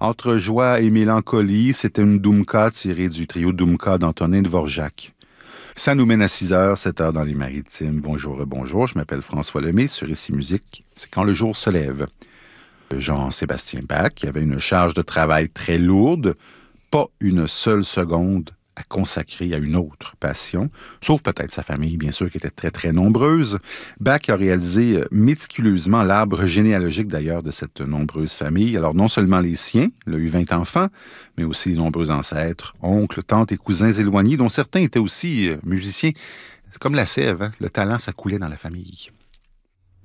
Entre joie et mélancolie, c'était une Doumka tirée du trio Doumka d'Antonin Dvorak. Ça nous mène à 6h, 7h dans les Maritimes. Bonjour, bonjour, je m'appelle François Lemay sur Ici Musique. C'est quand le jour se lève. Jean-Sébastien Bach, qui avait une charge de travail très lourde, pas une seule seconde à consacrer à une autre passion, sauf peut-être sa famille, bien sûr, qui était très, très nombreuse. Bach a réalisé méticuleusement l'arbre généalogique, d'ailleurs, de cette nombreuse famille. Alors, non seulement les siens, il a eu 20 enfants, mais aussi les nombreux ancêtres, oncles, tantes et cousins éloignés, dont certains étaient aussi musiciens. C'est comme la sève, hein? Le talent, ça coulait dans la famille.